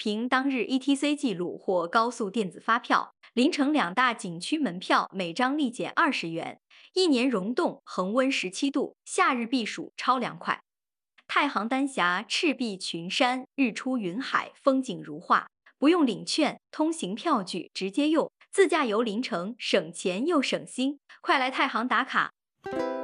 凭当日 ETC 记录或高速电子发票，临城两大景区门票每张立减20元，一年溶洞恒温17度，夏日避暑超凉快。太行丹霞赤壁群山，日出云海，风景如画，不用领券，通行票据直接用，自驾游临城省钱又省心，快来太行打卡！